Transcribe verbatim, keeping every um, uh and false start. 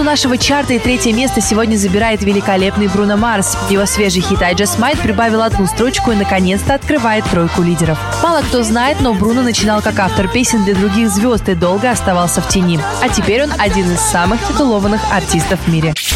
нашего чарта и третье место сегодня забирает великолепный Бруно Марс. Его свежий хит «I Just Might» прибавил одну строчку и наконец-то открывает тройку лидеров. Мало кто знает, но Бруно начинал как автор песен для других звезд и долго оставался в тени. А теперь он один из самых титулованных артистов в мире.